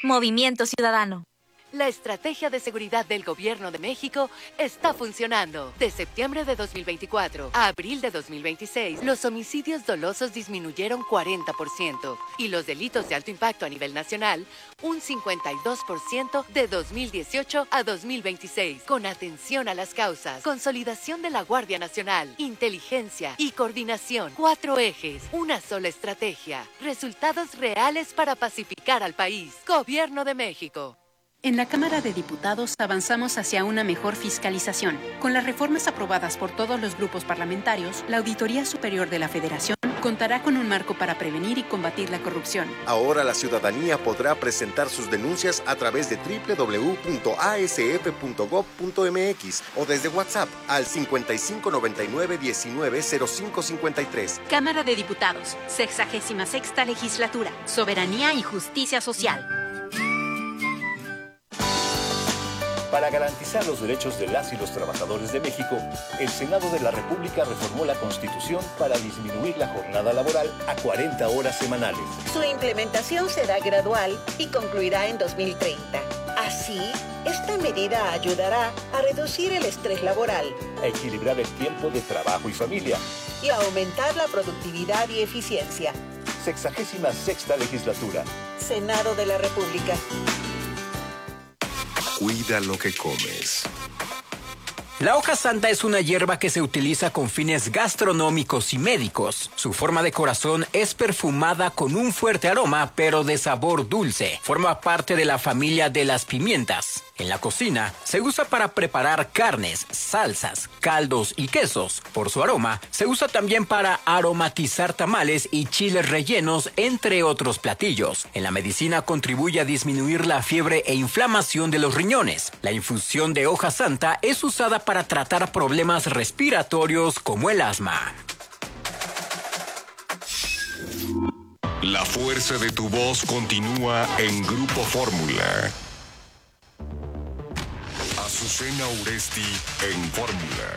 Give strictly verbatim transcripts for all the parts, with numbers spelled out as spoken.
Movimiento Ciudadano. La estrategia de seguridad del Gobierno de México está funcionando. De septiembre de dos mil veinticuatro a abril de dos mil veintiséis, los homicidios dolosos disminuyeron cuarenta por ciento y los delitos de alto impacto a nivel nacional un cincuenta y dos por ciento de dos mil dieciocho a dos mil veintiséis. Con atención a las causas, consolidación de la Guardia Nacional, inteligencia y coordinación. Cuatro ejes, una sola estrategia. Resultados reales para pacificar al país. Gobierno de México. En la Cámara de Diputados avanzamos hacia una mejor fiscalización. Con las reformas aprobadas por todos los grupos parlamentarios, la Auditoría Superior de la Federación contará con un marco para prevenir y combatir la corrupción. Ahora la ciudadanía podrá presentar sus denuncias a través de doble u doble u doble u punto a s f punto gob punto m x o desde WhatsApp al cincuenta y cinco noventa y nueve diecinueve cero cinco cincuenta y tres. Cámara de Diputados, sexagésima sexta Legislatura, Soberanía y Justicia Social. Para garantizar los derechos de las y los trabajadores de México, el Senado de la República reformó la Constitución para disminuir la jornada laboral a cuarenta horas semanales. Su implementación será gradual y concluirá en dos mil treinta. Así, esta medida ayudará a reducir el estrés laboral, a equilibrar el tiempo de trabajo y familia y a aumentar la productividad y eficiencia. Sexagésima sexta Legislatura. Senado de la República. Cuida lo que comes. La hoja santa es una hierba que se utiliza con fines gastronómicos y médicos. Su forma de corazón es perfumada con un fuerte aroma, pero de sabor dulce. Forma parte de la familia de las pimientas. En la cocina, se usa para preparar carnes, salsas, caldos y quesos. Por su aroma, se usa también para aromatizar tamales y chiles rellenos, entre otros platillos. En la medicina contribuye a disminuir la fiebre e inflamación de los riñones. La infusión de hoja santa es usada para tratar problemas respiratorios como el asma. La fuerza de tu voz continúa en Grupo Fórmula. Azucena Uresti en Fórmula.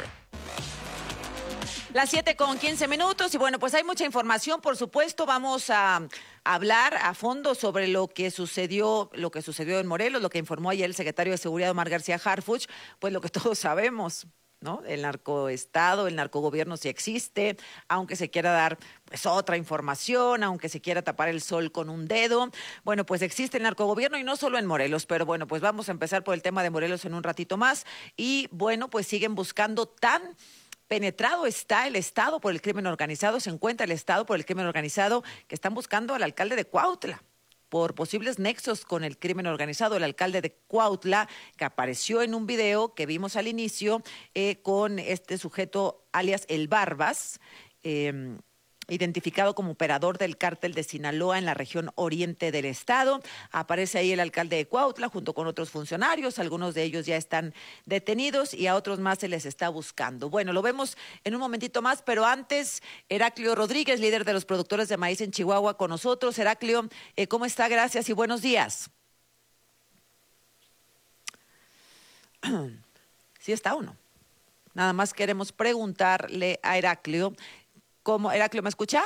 Las siete con quince minutos y bueno, pues hay mucha información, por supuesto. Vamos a hablar a fondo sobre lo que sucedió, lo que sucedió en Morelos, lo que informó ayer el secretario de Seguridad, Omar García Harfuch, pues lo que todos sabemos, ¿no? El narcoestado, el narcogobierno sí existe, aunque se quiera dar pues otra información, aunque se quiera tapar el sol con un dedo. Bueno, pues existe el narcogobierno y no solo en Morelos, pero bueno, pues vamos a empezar por el tema de Morelos en un ratito más. Y bueno, pues siguen buscando tan penetrado está el Estado por el crimen organizado, se encuentra el Estado por el crimen organizado, que están buscando al alcalde de Cuautla por posibles nexos con el crimen organizado. El alcalde de Cuautla, que apareció en un video que vimos al inicio eh, con este sujeto alias El Barbas, eh, identificado como operador del cártel de Sinaloa en la región oriente del estado. Aparece ahí el alcalde de Cuautla junto con otros funcionarios, algunos de ellos ya están detenidos y a otros más se les está buscando. Bueno, lo vemos en un momentito más, pero antes, Heraclio Rodríguez, líder de los productores de maíz en Chihuahua, con nosotros. Heraclio, eh, ¿cómo está? Gracias y buenos días. ¿Sí está o no? Nada más queremos preguntarle a Heraclio. ¿Cómo? Heraclio, ¿me escucha?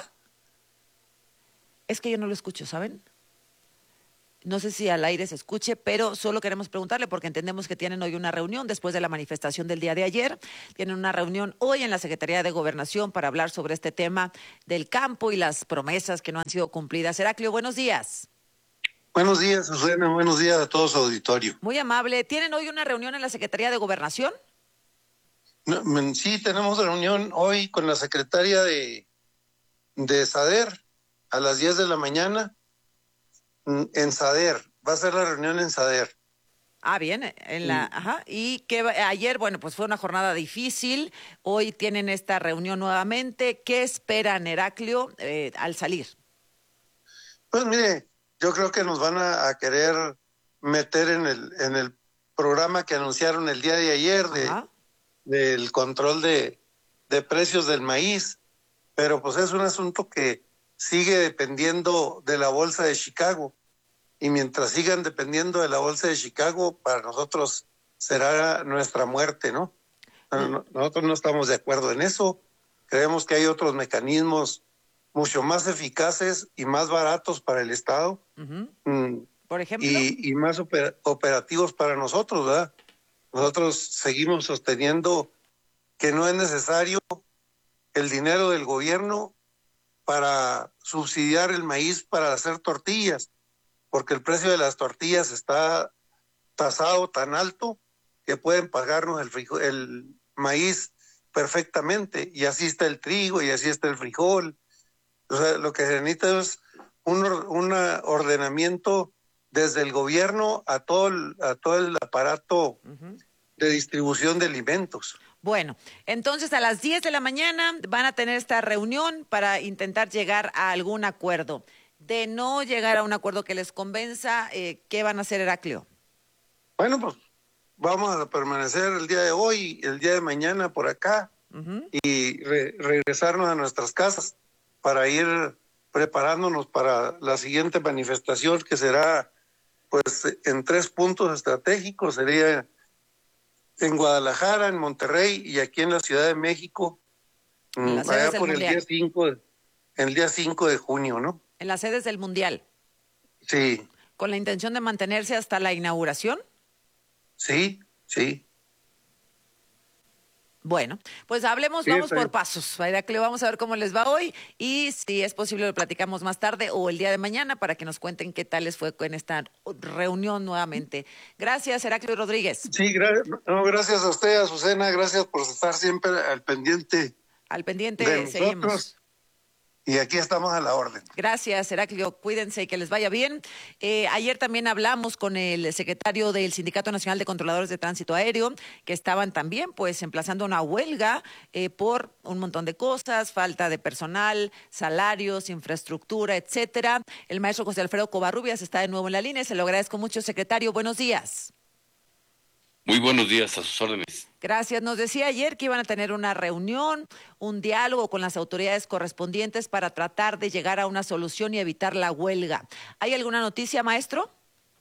Es que yo no lo escucho, ¿saben? No sé si al aire se escuche, pero solo queremos preguntarle porque entendemos que tienen hoy una reunión después de la manifestación del día de ayer. Tienen una reunión hoy en la Secretaría de Gobernación para hablar sobre este tema del campo y las promesas que no han sido cumplidas. Heraclio, buenos días. Buenos días, Susana. Buenos días a todo su auditorio. Muy amable. ¿Tienen hoy una reunión en la Secretaría de Gobernación? No, sí, tenemos reunión hoy con la secretaria de, de SADER a las diez de la mañana en SADER. Va a ser la reunión en SADER. Ah, bien, en la, sí. Ajá. Y que ayer, bueno, pues fue una jornada difícil. Hoy tienen esta reunión nuevamente. ¿Qué esperan, Heraclio, eh, al salir? Pues mire, yo creo que nos van a, a querer meter en el, en el programa que anunciaron el día de ayer de Ajá. del control de, de precios del maíz, pero pues es un asunto que sigue dependiendo de la bolsa de Chicago, y mientras sigan dependiendo de la bolsa de Chicago, para nosotros será nuestra muerte, ¿no? No, nosotros no estamos de acuerdo en eso. Creemos que hay otros mecanismos mucho más eficaces y más baratos para el Estado, uh-huh. Por ejemplo. Y, y más oper, operativos para nosotros, ¿verdad? Nosotros seguimos sosteniendo que no es necesario el dinero del gobierno para subsidiar el maíz para hacer tortillas, porque el precio de las tortillas está tasado tan alto que pueden pagarnos el, frijol, el maíz perfectamente, y así está el trigo y así está el frijol. O sea, lo que se necesita es un, un ordenamiento desde el gobierno a todo el, a todo el aparato uh-huh. de distribución de alimentos. Bueno, entonces a las diez de la mañana van a tener esta reunión para intentar llegar a algún acuerdo. De no llegar a un acuerdo que les convenza, eh, ¿qué van a hacer, Heraclio? Bueno, pues vamos a permanecer el día de hoy, el día de mañana por acá uh-huh. y re- regresarnos a nuestras casas para ir preparándonos para la siguiente manifestación, que será pues en tres puntos estratégicos. Sería en Guadalajara, en Monterrey y aquí en la Ciudad de México, allá por el día cinco, el día cinco de junio, ¿no? En las sedes del Mundial. Sí. ¿Con la intención de mantenerse hasta la inauguración? Sí, sí. Bueno, pues hablemos, sí, vamos por pasos. Heraclio, vamos a ver cómo les va hoy y si es posible lo platicamos más tarde o el día de mañana para que nos cuenten qué tal les fue en esta reunión nuevamente. Gracias, Heraclio Rodríguez. Sí, gra- no, gracias a usted, Azucena, gracias por estar siempre al pendiente. Al pendiente de seguimos. Y aquí estamos a la orden. Gracias, Heraclio. Cuídense y que les vaya bien. Eh, ayer también hablamos con el secretario del Sindicato Nacional de Controladores de Tránsito Aéreo, que estaban también pues emplazando una huelga eh, por un montón de cosas, falta de personal, salarios, infraestructura, etcétera. El maestro José Alfredo Covarrubias está de nuevo en la línea. Se lo agradezco mucho, secretario. Buenos días. Muy buenos días, a sus órdenes. Gracias. Nos decía ayer que iban a tener una reunión, un diálogo con las autoridades correspondientes para tratar de llegar a una solución y evitar la huelga. ¿Hay alguna noticia, maestro?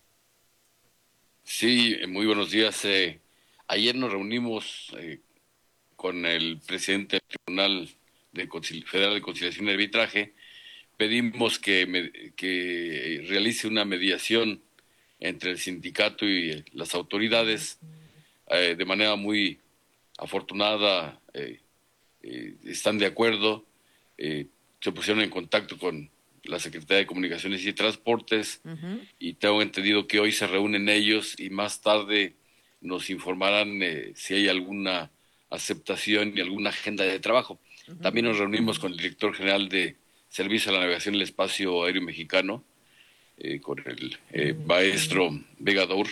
Sí, muy buenos días. Eh, ayer nos reunimos eh, con el presidente del Tribunal de Concil- Federal de Conciliación y Arbitraje. Pedimos que, me, que realice una mediación entre el sindicato y las autoridades. Eh, de manera muy afortunada, eh, eh, están de acuerdo, eh, se pusieron en contacto con la Secretaría de Comunicaciones y Transportes uh-huh. y tengo entendido que hoy se reúnen ellos y más tarde nos informarán eh, si hay alguna aceptación y alguna agenda de trabajo. Uh-huh. También nos reunimos con el director general de Servicio a la Navegación del Espacio Aéreo Mexicano, eh, con el eh, uh-huh. maestro Vega Daur,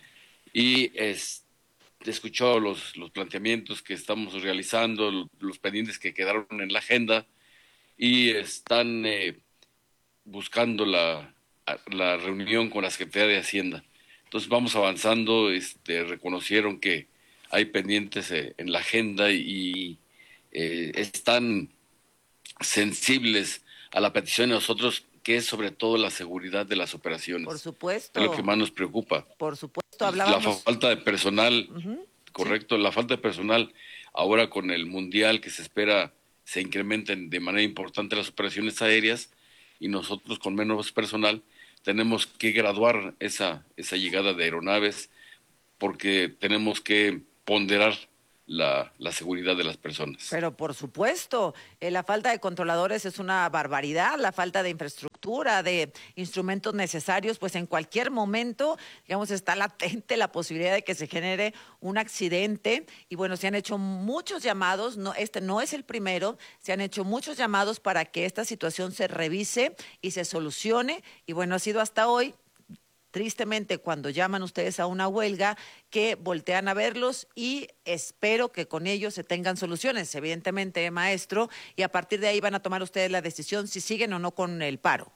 y es escuchó los, los planteamientos que estamos realizando, los pendientes que quedaron en la agenda y están eh, buscando la, la reunión con la Secretaría de Hacienda. Entonces vamos avanzando, este, reconocieron que hay pendientes eh, en la agenda y eh, están sensibles a la petición de nosotros, que es sobre todo la seguridad de las operaciones. Por supuesto. Es lo que más nos preocupa. Por supuesto, hablábamos. La falta de personal, uh-huh. correcto, sí. La falta de personal ahora con el Mundial que se espera se incrementen de manera importante las operaciones aéreas y nosotros con menos personal tenemos que graduar esa, esa llegada de aeronaves porque tenemos que ponderar La, la seguridad de las personas. Pero por supuesto, eh, la falta de controladores es una barbaridad, la falta de infraestructura, de instrumentos necesarios, pues en cualquier momento, digamos, está latente la posibilidad de que se genere un accidente. Y bueno, se han hecho muchos llamados, no, este no es el primero, se han hecho muchos llamados para que esta situación se revise y se solucione. Y bueno, ha sido hasta hoy, tristemente, cuando llaman ustedes a una huelga, que voltean a verlos y espero que con ellos se tengan soluciones, evidentemente, maestro, y a partir de ahí van a tomar ustedes la decisión si siguen o no con el paro.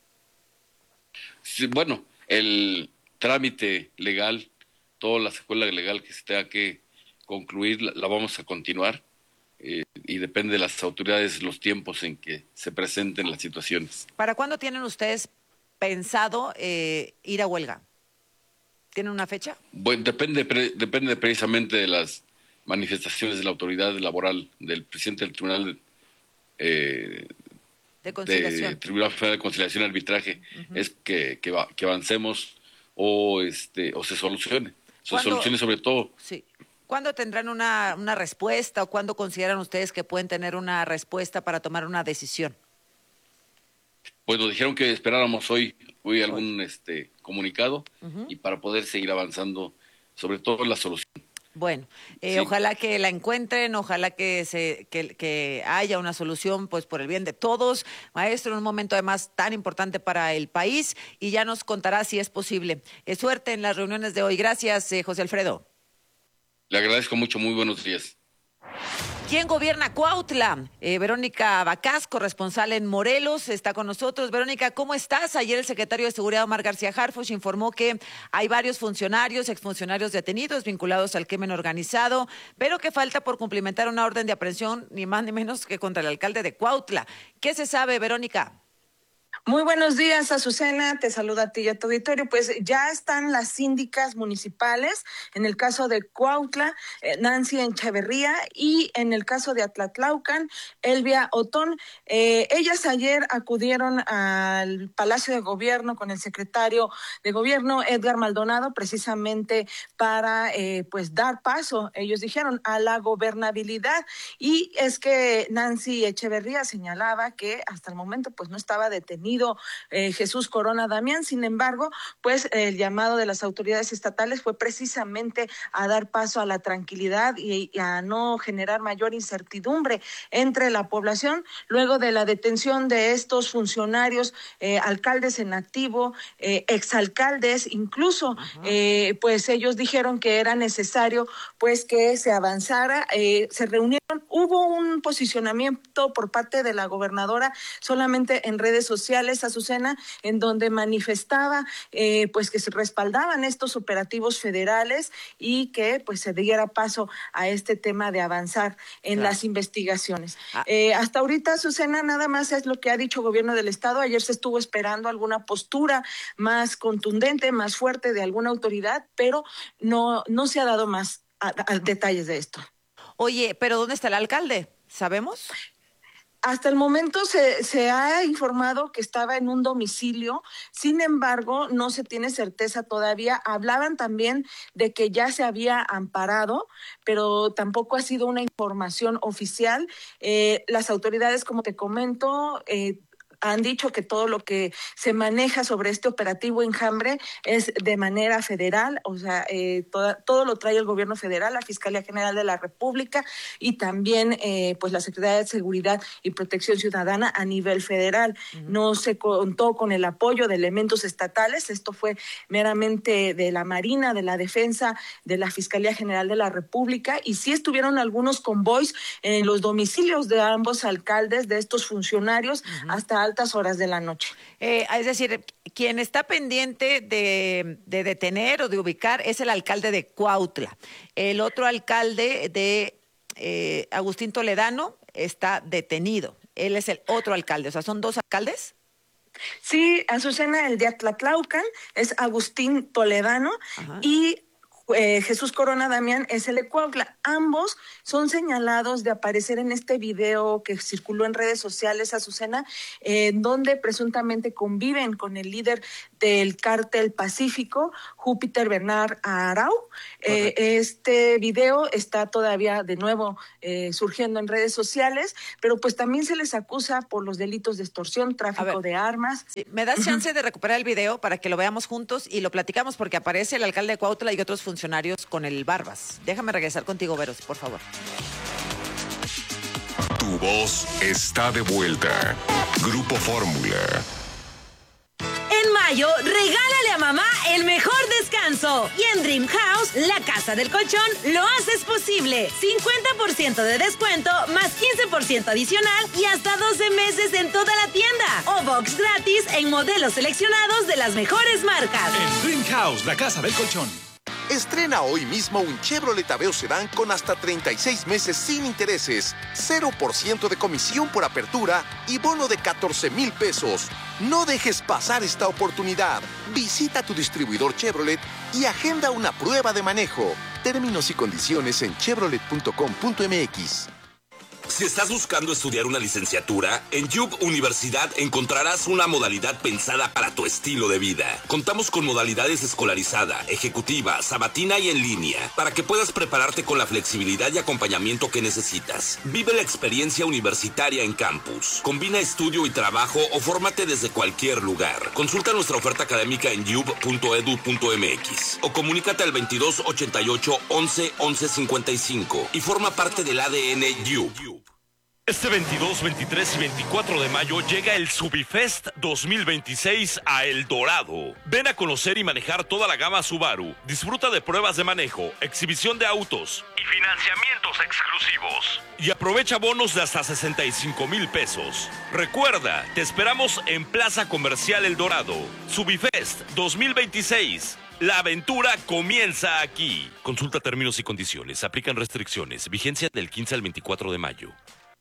Sí, bueno, el trámite legal, toda la secuela legal que se tenga que concluir, la, la vamos a continuar eh, y depende de las autoridades los tiempos en que se presenten las situaciones. ¿Para cuándo tienen ustedes pensado eh, ir a huelga? ¿Tienen una fecha? Bueno, depende, pre, depende precisamente de las manifestaciones de la autoridad laboral, del presidente del Tribunal eh, de Conciliación, de Tribunal Federal de Conciliación y Arbitraje, uh-huh. es que, que, va, que avancemos o este o se solucione, se solucione sobre todo. Sí. ¿Cuándo tendrán una, una respuesta o cuándo consideran ustedes que pueden tener una respuesta para tomar una decisión? Pues nos dijeron que esperáramos hoy, hoy algún este comunicado uh-huh. y para poder seguir avanzando, sobre todo en la solución. Bueno, eh, sí. ojalá que la encuentren, ojalá que se que, que haya una solución, pues por el bien de todos. Maestro, en un momento además tan importante para el país, y ya nos contará si es posible. Eh, suerte en las reuniones de hoy. Gracias, eh, José Alfredo. Le agradezco mucho, muy buenos días. ¿Quién gobierna Cuautla? Eh, Verónica Bacás, corresponsal en Morelos, está con nosotros. Verónica, ¿cómo estás? Ayer el secretario de Seguridad, Omar García Harfuch, informó que hay varios funcionarios, exfuncionarios detenidos vinculados al crimen organizado, pero que falta por cumplimentar una orden de aprehensión, ni más ni menos que contra el alcalde de Cuautla. ¿Qué se sabe, Verónica? Muy buenos días, Azucena, te saluda a ti y a tu auditorio. Pues ya están las síndicas municipales, en el caso de Cuautla, eh, Nancy Echeverría, y en el caso de Atlatlaucan, Elvia Otón. Eh, ellas ayer acudieron al Palacio de Gobierno con el secretario de Gobierno, Edgar Maldonado, precisamente para eh, pues dar paso, ellos dijeron, a la gobernabilidad. Y es que Nancy Echeverría señalaba que hasta el momento pues no estaba detenido Eh, Jesús Corona Damián. Sin embargo, pues el llamado de las autoridades estatales fue precisamente a dar paso a la tranquilidad y, y a no generar mayor incertidumbre entre la población luego de la detención de estos funcionarios, eh, alcaldes en activo, eh, exalcaldes, incluso eh, pues ellos dijeron que era necesario pues que se avanzara, eh, se reunieron, hubo un posicionamiento por parte de la gobernadora solamente en redes sociales, Azucena, en donde manifestaba eh, pues que se respaldaban estos operativos federales y que pues se diera paso a este tema de avanzar en claro. las investigaciones. Ah. Eh, hasta ahorita, Azucena, nada más es lo que ha dicho el gobierno del estado. Ayer se estuvo esperando alguna postura más contundente, más fuerte de alguna autoridad, pero no, no se ha dado más a, a detalles de esto. Oye, pero ¿dónde está el alcalde? ¿Sabemos? Hasta el momento se, se ha informado que estaba en un domicilio, sin embargo, no se tiene certeza todavía. Hablaban también de que ya se había amparado, pero tampoco ha sido una información oficial. Eh, las autoridades, como te comento, eh, han dicho que todo lo que se maneja sobre este operativo Enjambre es de manera federal, o sea, eh, toda, todo lo trae el gobierno federal, la Fiscalía General de la República y también eh, pues la Secretaría de Seguridad y Protección Ciudadana a nivel federal. Uh-huh. No se contó con el apoyo de elementos estatales, esto fue meramente de la Marina, de la Defensa, de la Fiscalía General de la República, y sí estuvieron algunos convoys en los domicilios de ambos alcaldes, de estos funcionarios, uh-huh. hasta altas horas de la noche. Eh, es decir, quien está pendiente de, de detener o de ubicar es el alcalde de Cuautla. El otro alcalde de eh, Agustín Toledano está detenido. Él es el otro alcalde. O sea, ¿son dos alcaldes? Sí, Azucena, el de Atlatlaucan es Agustín Toledano. Ajá. Y Eh, Jesús Corona Damián es el de Cuautla. Ambos son señalados de aparecer en este video que circuló en redes sociales, Azucena, en eh, donde presuntamente conviven con el líder del Cártel Pacífico, Júpiter Bernard Arau. Eh, este video está todavía de nuevo eh, surgiendo en redes sociales, pero pues también se les acusa por los delitos de extorsión, tráfico de armas. Sí, ¿me das chance uh-huh. de recuperar el video para que lo veamos juntos y lo platicamos? Porque aparece el alcalde de Cuautla y otros funcionarios funcionarios con el Barbas. Déjame regresar contigo, Veros, por favor. Tu voz está de vuelta. Grupo Fórmula. En mayo, regálale a mamá el mejor descanso. Y en Dream House, la casa del colchón, lo haces posible. cincuenta por ciento de descuento, más quince por ciento adicional y hasta doce meses en toda la tienda. O box gratis en modelos seleccionados de las mejores marcas. En Dream House, la casa del colchón. Estrena hoy mismo un Chevrolet Aveo Sedán con hasta treinta y seis meses sin intereses, cero por ciento de comisión por apertura y bono de catorce mil pesos. No dejes pasar esta oportunidad. Visita tu distribuidor Chevrolet y agenda una prueba de manejo. Términos y condiciones en chevrolet punto com punto m x. Si estás buscando estudiar una licenciatura, en Y U B Universidad encontrarás una modalidad pensada para tu estilo de vida. Contamos con modalidades escolarizada, ejecutiva, sabatina y en línea, para que puedas prepararte con la flexibilidad y acompañamiento que necesitas. Vive la experiencia universitaria en campus. Combina estudio y trabajo o fórmate desde cualquier lugar. Consulta nuestra oferta académica en y u b punto e d u punto m x o comunícate al veintidós ochenta y ocho once once cincuenta y cinco y forma parte del A D N Y U B. Este veintidós, veintitrés y veinticuatro de mayo llega el Subifest dos mil veintiséis a El Dorado. Ven a conocer y manejar toda la gama Subaru. Disfruta de pruebas de manejo, exhibición de autos y financiamientos exclusivos. Y aprovecha bonos de hasta sesenta y cinco mil pesos. Recuerda, te esperamos en Plaza Comercial El Dorado. Subifest dos mil veintiséis. La aventura comienza aquí. Consulta términos y condiciones. Aplican restricciones. Vigencia del quince al veinticuatro de mayo.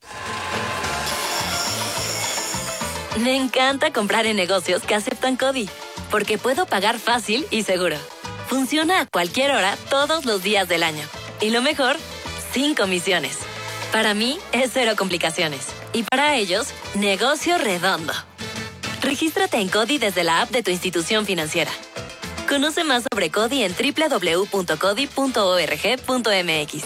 Me encanta comprar en negocios que aceptan CODI, porque puedo pagar fácil y seguro. Funciona a cualquier hora, todos los días del año. Y lo mejor, sin comisiones. Para mí, es cero complicaciones. Y para ellos, negocio redondo. Regístrate en CODI desde la app de tu institución financiera. Conoce más sobre CODI en doble u doble u doble u punto codi punto org punto m x.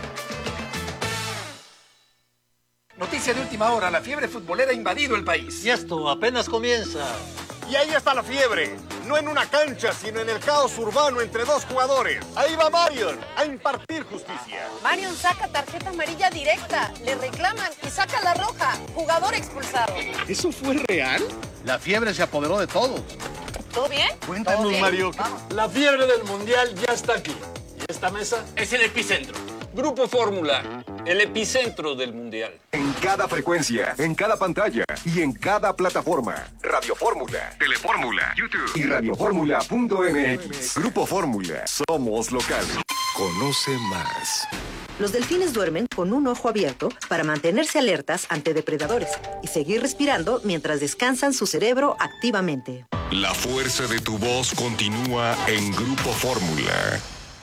Noticia de última hora, la fiebre futbolera ha invadido el país. Y esto apenas comienza. Y ahí está la fiebre, no en una cancha, sino en el caos urbano entre dos jugadores. Ahí va Marion a impartir justicia. Marion saca tarjeta amarilla directa, le reclaman y saca la roja. Jugador expulsado. ¿Eso fue real? La fiebre se apoderó de todos. ¿Todo bien? Cuéntanos, Mario. La fiebre del mundial ya está aquí. ¿Y esta mesa? Es el epicentro. Grupo Fórmula, el epicentro del mundial. En cada frecuencia, en cada pantalla y en cada plataforma. Radio Fórmula, Telefórmula, YouTube y radioformula punto m x. Grupo Fórmula, somos locales. Conoce más. Los delfines duermen con un ojo abierto para mantenerse alertas ante depredadores y seguir respirando mientras descansan su cerebro activamente. La fuerza de tu voz continúa en Grupo Fórmula.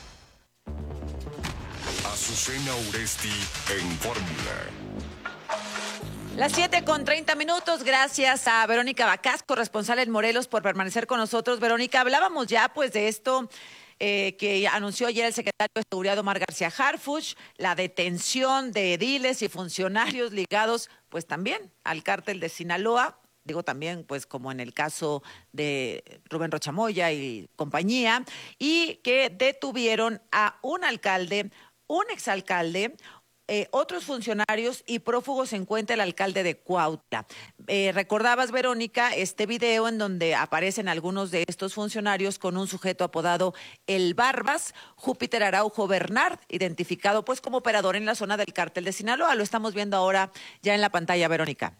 Azucena Uresti en Fórmula. Las siete con treinta minutos, gracias a Verónica Bacás, corresponsal en Morelos, por permanecer con nosotros. Verónica, hablábamos ya pues de esto eh, que anunció ayer el secretario de Seguridad Omar García Harfuch, la detención de ediles y funcionarios ligados pues también al cártel de Sinaloa. Digo también, pues como en el caso de Rubén Rochamoya y compañía, y que detuvieron a un alcalde, un exalcalde, eh, otros funcionarios y prófugos se encuentra el alcalde de Cuautla. Eh, recordabas, Verónica, este video en donde aparecen algunos de estos funcionarios con un sujeto apodado El Barbas, Júpiter Araujo Bernard, identificado pues como operador en la zona del cártel de Sinaloa. Lo estamos viendo ahora ya en la pantalla, Verónica.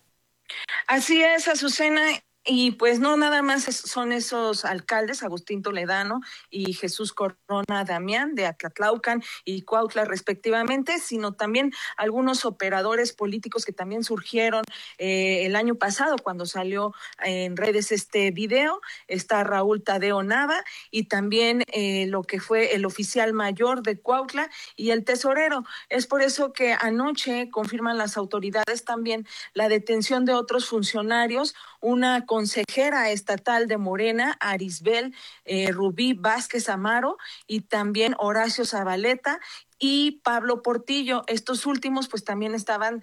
Así es, Azucena. Y pues no nada más son esos alcaldes, Agustín Toledano y Jesús Corona Damián de Atlatlaucan y Cuautla respectivamente, sino también algunos operadores políticos que también surgieron eh, el año pasado cuando salió en redes este video. Está Raúl Tadeo Nava y también eh, lo que fue el oficial mayor de Cuautla y el tesorero. Es por eso que anoche confirman las autoridades también la detención de otros funcionarios, una consejera estatal de Morena, Arisbel eh, Rubí Vázquez Amaro, y también Horacio Zabaleta y Pablo Portillo. Estos últimos pues también estaban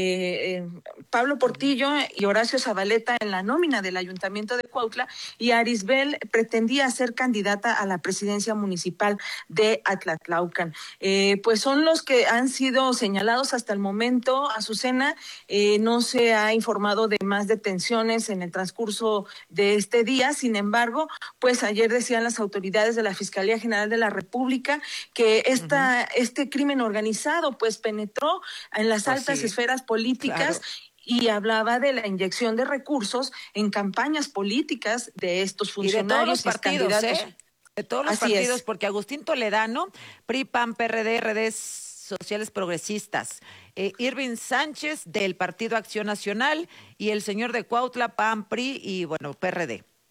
eh, eh, Pablo Portillo y Horacio Zabaleta en la nómina del Ayuntamiento de Cuautla, y Arisbel pretendía ser candidata a la presidencia municipal de Atlatlaucan. Eh, pues son los que han sido señalados hasta el momento. Azucena, eh, no se ha informado de más detenciones en el transcurso de este día. Sin embargo, pues ayer decían las autoridades de la Fiscalía General de la República que esta uh-huh. este crimen organizado pues penetró en las pues altas sí. esferas políticas. Claro. Y hablaba de la inyección de recursos en campañas políticas de estos funcionarios y de todos los partidos, ¿eh? De todos los Así partidos, es. Porque Agustín Toledano, P R I, P A N, P R D, R D Sociales Progresistas, eh, Irving Sánchez del Partido Acción Nacional y el señor de Cuautla, P A N, P R I y bueno, P R D.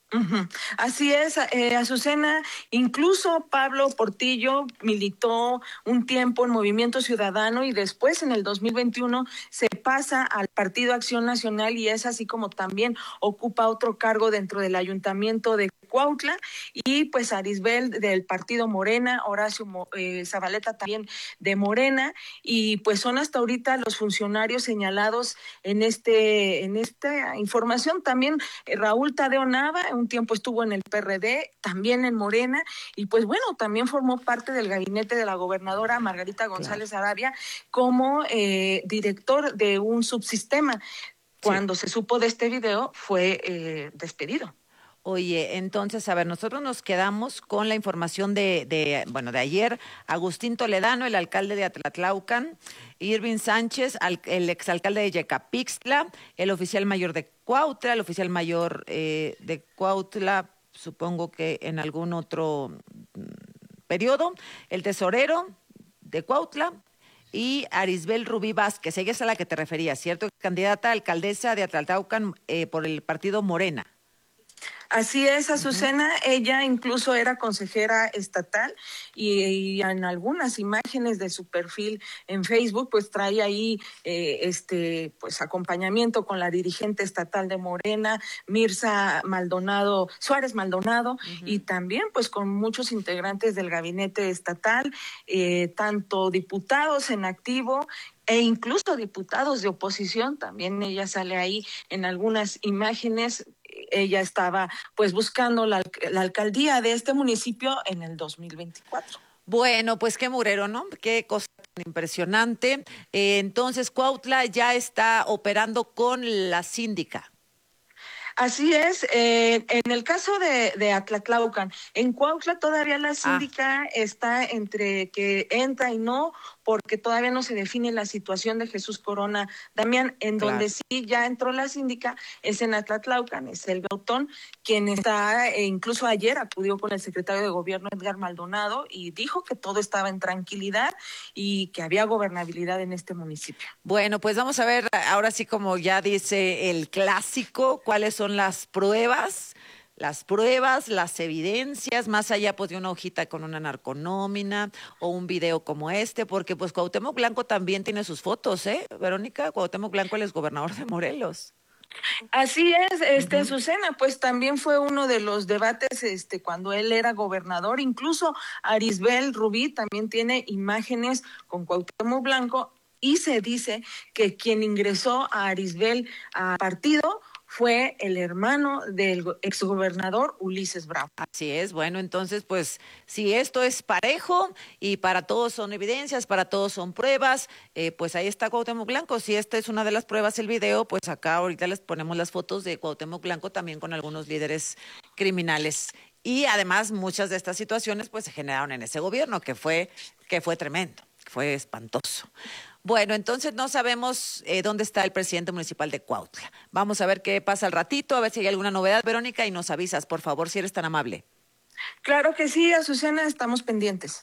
Uh-huh. Así es, eh, Azucena, incluso Pablo Portillo militó un tiempo en Movimiento Ciudadano y después en el dos mil veintiuno se pasa al Partido Acción Nacional y es así como también ocupa otro cargo dentro del Ayuntamiento de Cuautla y pues Arisbel del Partido Morena, Horacio eh, Zabaleta también de Morena y pues son hasta ahorita los funcionarios señalados en este en esta información. También eh, Raúl Tadeo Nava un tiempo estuvo en el P R D, también en Morena, y pues bueno, también formó parte del gabinete de la gobernadora Margarita González claro. Arabia como eh, director de un subsistema. Cuando sí. se supo de este video, fue eh, despedido. Oye, entonces, a ver, nosotros nos quedamos con la información de, de, bueno, de ayer. Agustín Toledano, el alcalde de Atlatlaucan, Irving Sánchez, al, el exalcalde de Yecapixtla, el oficial mayor de Cuautla, el oficial mayor eh, de Cuautla, supongo que en algún otro periodo, el tesorero de Cuautla, y Arisbel Rubí Vázquez, ella es a la que te referías, ¿cierto? Candidata a alcaldesa de Atlatlaucan eh, por el partido Morena. Así es, Azucena, uh-huh. ella incluso era consejera estatal y, y en algunas imágenes de su perfil en Facebook pues trae ahí eh, este pues acompañamiento con la dirigente estatal de Morena, Mirza Maldonado, Suárez Maldonado, uh-huh. y también pues con muchos integrantes del gabinete estatal, eh, tanto diputados en activo e incluso diputados de oposición, también ella sale ahí en algunas imágenes. Ella estaba pues buscando la, la alcaldía de este municipio en el dos mil veinticuatro. Bueno, pues qué murero, ¿no? Qué cosa tan impresionante. Eh, entonces, Cuautla ya está operando con la síndica. Así es, eh, en el caso de, de Atlatlaucan, en Cuautla todavía la síndica ah. está entre que entra y no, porque todavía no se define la situación de Jesús Corona Damián. En claro. donde sí ya entró la síndica es en Atlatlaucan, es el Gautón, quien está, eh, incluso ayer acudió con el secretario de Gobierno Edgar Maldonado y dijo que todo estaba en tranquilidad y que había gobernabilidad en este municipio. Bueno, pues vamos a ver, ahora sí como ya dice el clásico, cuáles son las pruebas, las pruebas, las evidencias, más allá pues de una hojita con una narconómina o un video como este, porque pues Cuauhtémoc Blanco también tiene sus fotos, ¿eh? Verónica, Cuauhtémoc Blanco, el exgobernador de Morelos. Así es, este, uh-huh. Azucena, pues también fue uno de los debates este, cuando él era gobernador, incluso Arisbel Rubí también tiene imágenes con Cuauhtémoc Blanco y se dice que quien ingresó a Arisbel a partido fue el hermano del exgobernador Ulises Bravo. Así es, bueno, entonces pues si esto es parejo y para todos son evidencias, para todos son pruebas, eh, pues ahí está Cuauhtémoc Blanco. Si esta es una de las pruebas, el video, pues acá ahorita les ponemos las fotos de Cuauhtémoc Blanco también con algunos líderes criminales. Y además muchas de estas situaciones pues se generaron en ese gobierno que fue, que fue tremendo, fue espantoso. Bueno, entonces no sabemos eh, dónde está el presidente municipal de Cuautla. Vamos a ver qué pasa al ratito, a ver si hay alguna novedad, Verónica, y nos avisas, por favor, si eres tan amable. Claro que sí, Azucena, estamos pendientes.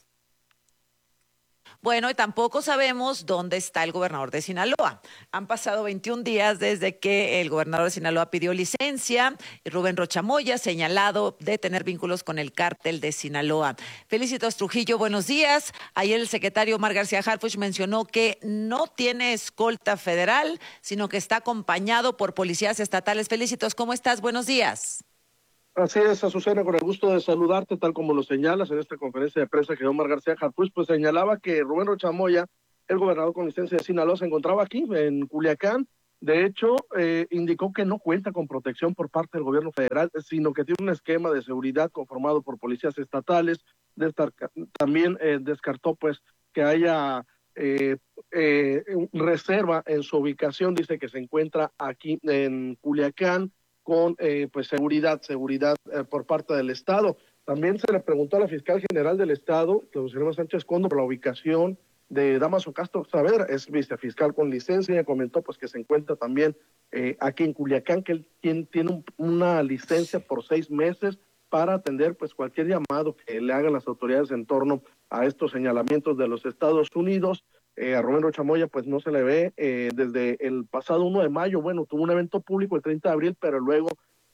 Bueno, y tampoco sabemos dónde está el gobernador de Sinaloa. Han pasado veintiún días desde que el gobernador de Sinaloa pidió licencia. Rubén Rocha Moya, señalado de tener vínculos con el cártel de Sinaloa. Felicitos Trujillo, buenos días. Ayer el secretario Omar García Harfuch mencionó que no tiene escolta federal, sino que está acompañado por policías estatales. Felicitos, ¿cómo estás? Buenos días. Así es, Azucena, con el gusto de saludarte, tal como lo señalas en esta conferencia de prensa que Omar García Harfuch, pues señalaba que Rubén Rocha Moya, el gobernador con licencia de Sinaloa, se encontraba aquí, en Culiacán. De hecho, eh, indicó que no cuenta con protección por parte del gobierno federal, sino que tiene un esquema de seguridad conformado por policías estatales. Destar- también eh, descartó, pues, que haya eh, eh, reserva en su ubicación, dice que se encuentra aquí en Culiacán, con eh, pues seguridad, seguridad eh, por parte del Estado. También se le preguntó a la fiscal general del Estado, Claudia Sánchez Condo, por la ubicación de Damaso Castro Saavedra, es vicefiscal con licencia, y comentó pues que se encuentra también eh, aquí en Culiacán, que él tiene, tiene un, una licencia por seis meses para atender pues cualquier llamado que le hagan las autoridades en torno a estos señalamientos de los Estados Unidos. Eh, a Rubén Rocha Moya pues no se le ve eh, desde el pasado uno de mayo, bueno, tuvo un evento público el treinta de abril, pero luego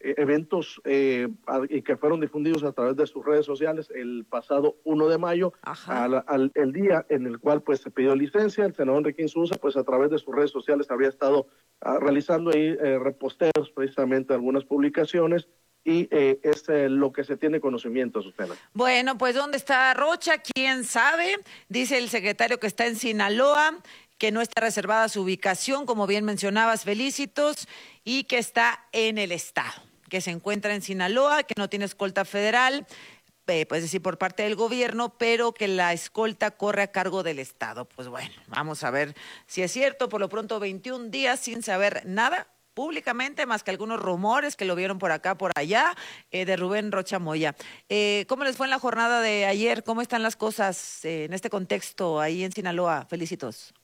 eh, eventos eh, y que fueron difundidos a través de sus redes sociales el pasado uno de mayo, al, al, el día en el cual pues se pidió licencia. El senador Enrique Insunza pues a través de sus redes sociales habría estado uh, realizando ahí eh, reposteos precisamente de algunas publicaciones, y eh, es eh, lo que se tiene conocimiento, Susana. Bueno, pues ¿dónde está Rocha? ¿Quién sabe? Dice el secretario que está en Sinaloa, que no está reservada su ubicación, como bien mencionabas, Felicitos, y que está en el estado, que se encuentra en Sinaloa, que no tiene escolta federal, eh, pues decir, por parte del gobierno, pero que la escolta corre a cargo del estado. Pues bueno, vamos a ver si es cierto. Por lo pronto, veintiún días sin saber nada públicamente, más que algunos rumores que lo vieron por acá, por allá, eh, de Rubén Rocha Moya. Eh, ¿Cómo les fue en la jornada de ayer? ¿Cómo están las cosas eh, en este contexto ahí en Sinaloa? Felicitos.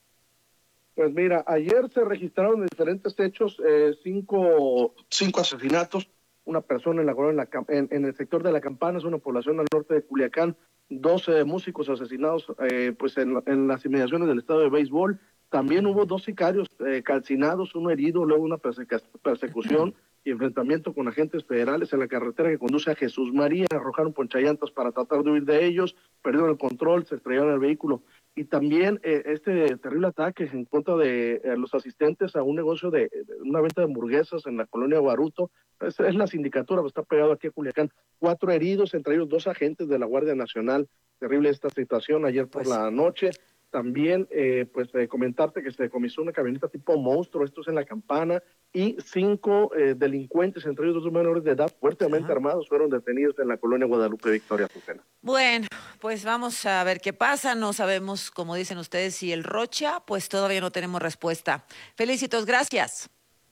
Pues mira, ayer se registraron diferentes hechos, eh, cinco, cinco asesinatos, una persona en, la, en, la, en, en el sector de La Campana, es una población al norte de Culiacán, doce músicos asesinados eh, pues en, en las inmediaciones del estadio de béisbol. También hubo dos sicarios eh, calcinados, uno herido, luego una persecución y enfrentamiento con agentes federales en la carretera que conduce a Jesús María. Arrojaron ponchallantas para tratar de huir de ellos, perdieron el control, se estrellaron el vehículo. Y también eh, este terrible ataque en contra de eh, los asistentes a un negocio de, de una venta de hamburguesas en la colonia Guaruto. Es, es la sindicatura, está pegado aquí a Culiacán. Cuatro heridos, entre ellos dos agentes de la Guardia Nacional. Terrible esta situación ayer por pues, la noche. También, eh, pues, eh, comentarte que se decomisó una camioneta tipo monstruo, esto es en La Campana, y cinco eh, delincuentes, entre ellos dos menores de edad, fuertemente Ajá. armados, fueron detenidos en la colonia Guadalupe Victoria, Azucena. Bueno, pues vamos a ver qué pasa. No sabemos, como dicen ustedes, si el Rocha, pues todavía no tenemos respuesta. Felicitos, gracias.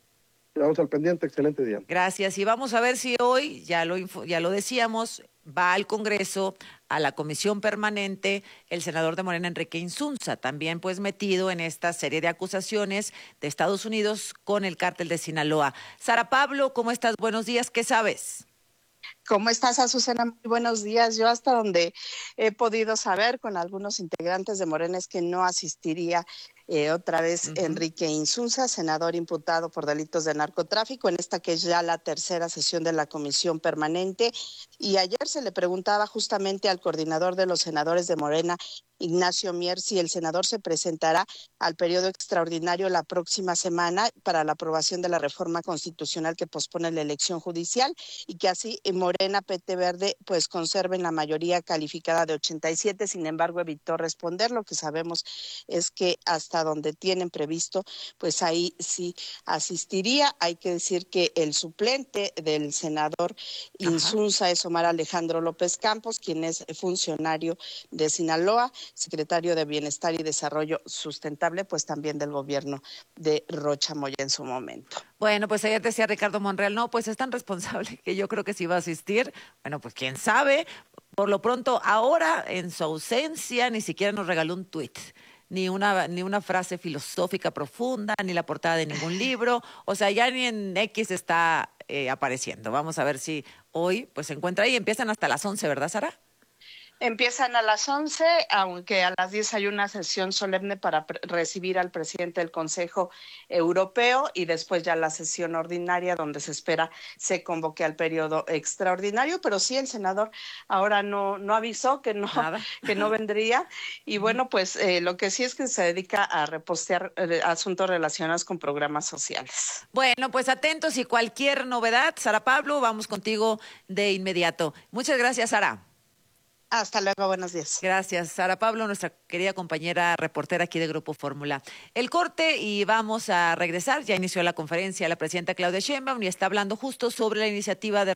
Vamos al pendiente, excelente día. Gracias, y vamos a ver si hoy, ya lo, ya lo decíamos, va al Congreso, a la comisión permanente, el senador de Morena, Enrique Insunza, también pues metido en esta serie de acusaciones de Estados Unidos con el cártel de Sinaloa. Sara Pablo, ¿cómo estás? Buenos días, ¿qué sabes? ¿Cómo estás, Azucena? Muy buenos días. Yo hasta donde he podido saber con algunos integrantes de Morena es que no asistiría Eh, otra vez uh-huh. Enrique Insunza, senador imputado por delitos de narcotráfico, en esta que es ya la tercera sesión de la comisión permanente. Y ayer se le preguntaba justamente al coordinador de los senadores de Morena, Ignacio Mier, si el senador se presentará al periodo extraordinario la próxima semana para la aprobación de la reforma constitucional que pospone la elección judicial, y que así Morena, P T Verde, pues conserven la mayoría calificada de ochenta y siete. Sin embargo, evitó responder. Lo que sabemos es que hasta donde tienen previsto, pues ahí sí asistiría. Hay que decir que el suplente del senador Ajá. Insunza es Omar Alejandro López Campos, quien es funcionario de Sinaloa, secretario de Bienestar y Desarrollo Sustentable, pues también del gobierno de Rocha Moya en su momento. Bueno, pues ayer decía Ricardo Monreal, no, pues es tan responsable que yo creo que sí va a asistir. Bueno, pues quién sabe. Por lo pronto, ahora, en su ausencia, ni siquiera nos regaló un tuit. Ni una, ni una frase filosófica profunda, ni la portada de ningún libro. O sea, ya ni en X está eh, apareciendo. Vamos a ver si hoy pues se encuentra ahí. Empiezan hasta las once, ¿verdad, Sara? Empiezan a las once, aunque a las diez hay una sesión solemne para recibir al presidente del Consejo Europeo, y después ya la sesión ordinaria donde se espera se convoque al periodo extraordinario. Pero sí, el senador ahora no, no avisó que no, que no vendría. Y bueno, pues eh, lo que sí es que se dedica a repostear eh, asuntos relacionados con programas sociales. Bueno, pues atentos, y cualquier novedad, Sara Pablo, vamos contigo de inmediato. Muchas gracias, Sara. Hasta luego, buenos días. Gracias, Sara Pablo, nuestra querida compañera reportera aquí de Grupo Fórmula. El corte y vamos a regresar. Ya inició la conferencia la presidenta Claudia Sheinbaum y está hablando justo sobre la iniciativa de